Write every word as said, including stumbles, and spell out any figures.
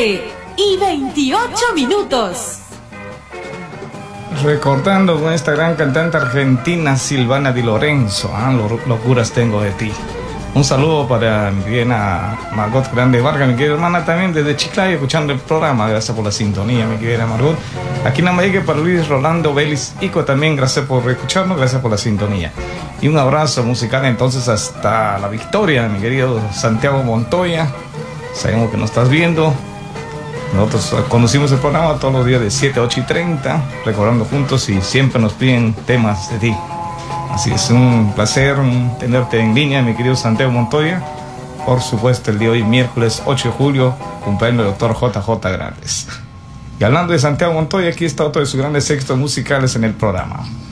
siete y veintiocho minutos. Recordando con esta gran cantante argentina Silvana Di Lorenzo, ¿eh? Locuras tengo de ti. Un saludo para mi bien a Margot Grande Vargas, mi querida hermana, también desde Chiclayo, escuchando el programa. Gracias por la sintonía, mi querida Margot. Aquí en Nambayeque para Luis Rolando Vélez Ico también, gracias por escucharnos, gracias por la sintonía. Y un abrazo musical entonces hasta La Victoria, mi querido Santiago Montoya. Sabemos que nos estás viendo. Nosotros conducimos el programa todos los días de siete a ocho y treinta, recordando juntos, y siempre nos piden temas de ti. Así es, un placer tenerte en línea, mi querido Santiago Montoya. Por supuesto, el día de hoy, miércoles ocho de julio, cumpleaños del doctor J J Grandes. Y hablando de Santiago Montoya, aquí está otro de sus grandes éxitos musicales en el programa.